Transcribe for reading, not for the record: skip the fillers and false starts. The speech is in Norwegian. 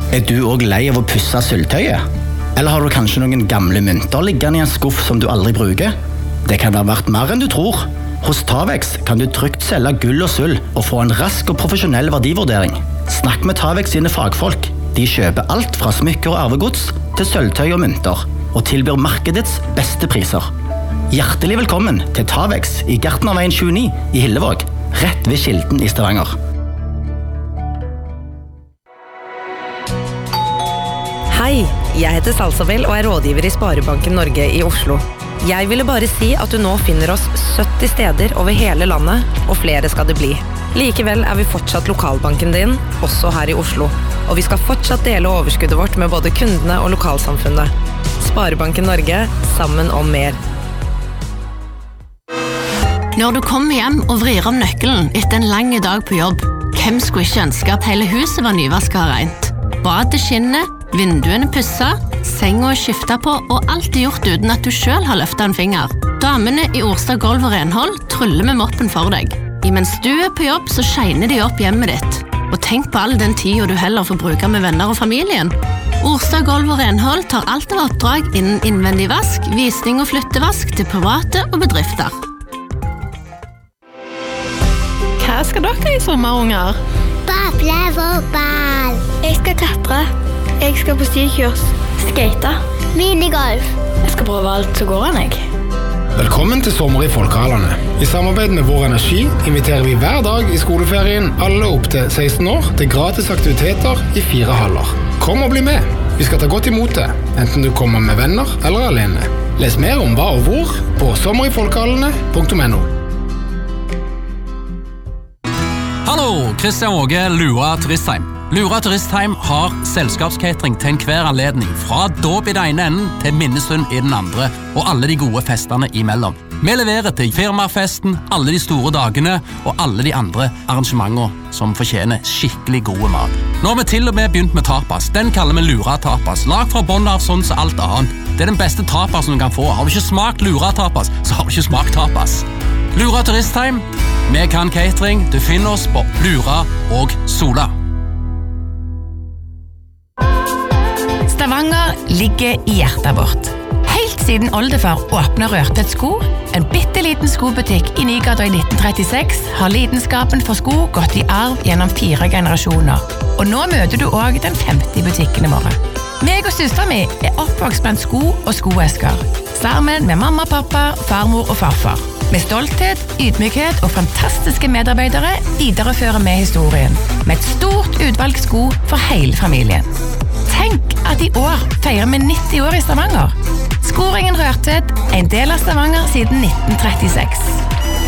Du også lei av å pusse sølvtøyet? Eller har du kanskje noen gamle mynter liggende i en skuff som du aldri bruker? Det kan være verdt mer enn du tror. Hos Tavex kan du trygt selge gull og sølv og få en rask og profesjonell verdivurdering. Snakk med Tavex sine fagfolk. De kjøper alt fra smykker og arvegods til sølvtøy og mynter, og tilbyr markedets beste priser. Hjertelig velkommen til Tavex i Gartnerveien 29 i Hillevåg, rett ved Kilden i Stavanger. Hei, jeg heter Salsabel og er rådgiver i Sparebanken Norge i Oslo. Jeg ville bare si at du nå finner oss 70 steder over hele landet, og flere skal det bli. Likevel er vi fortsatt lokalbanken din, også her i Oslo. Og vi skal fortsatt dele overskuddet vårt med både kundene og lokalsamfunnet. Sparebanken Norge, sammen om mer. Når du kommer hjem og vrir om nøkkelen etter en lang dag på jobb, hvem skulle ikke ønske at hele huset var nyvasket og rent? Badet skinner, vinduene pusset, senga skiftet på, og alt er gjort uten at du selv har løftet en finger. Damene i Orstad Golv og Renhold tryller med moppen for deg. Mens du er på jobb, så skjeiner de opp hjemmet ditt. Og tenk på all den tiden du heller får bruke med venner og familien. Orstad Golv og Renhold tar alt av oppdrag innen innvendig vask, visning og flyttevask til private og bedrifter. Hva skal dere i sommer, unger? Bable fotball. Jeg skal klatre. Jeg skal på styrkurs. Skate. Minigolf. Jeg skal prøve alt som går an, jeg. Velkommen til Sommer i Folkehallene. I samarbeid med Vår Energi inviterer vi hver dag i skoleferien alle opp til 16 år til gratis aktiviteter i 4 haller. Kom og bli med. Vi skal ta godt imot det, enten du kommer med venner eller alene. Les mer om hva og hvor på sommerifolkehallene.no. Hallo, Kristian Åge, Lura Turistheim. Lura Turistheim har selskapskatering til enhver anledning, fra dåp i den ene enden til minnestund i den andre, og alle de gode festene imellom. Vi leverer til firmafesten, alle de store dagene og alle de andre arrangementene som fortjener skikkelig gode mat. Nå har vi til og med begynt med tapas. Den kaller vi Lura Tapas, lagt fra bånd av sånn som alt annet. Det er den beste tapasen du kan få. Har du ikke smakt Lura Tapas, så har du ikke smakt tapas. Lura Turistheim, vi kan catering. Du finner oss på Lura og Sola. Stavanger ligger i hjertet vårt. Helt siden oldefar åpnet Rørtvedt sko, en bitteliten skobutikk i Nygata i 1936, har lidenskapen for sko gått i arv gjennom 4 generasjoner. Og nå møter du også den 50 butikkene våre. Meg og søsteren min er oppvokst blant sko og skoesker, sammen med mamma, pappa, farmor og farfar. Med stolthet, ydmykhet og fantastiske medarbeidere viderefører vi historien, med et stort utvalg sko for hele familien. Tenk at i år feirer vi 90 år i Stavanger. Skoringen Rørtvedt, en del av Stavanger siden 1936.